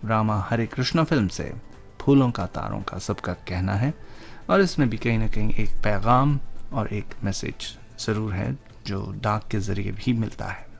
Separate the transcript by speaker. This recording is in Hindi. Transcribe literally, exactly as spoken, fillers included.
Speaker 1: रामा हरे कृष्णा फिल्म से फूलों का तारों का सबका कहना है, और इसमें भी कहीं ना कहीं एक पैगाम और एक मैसेज ज़रूर है जो डाक के ज़रिए भी मिलता है।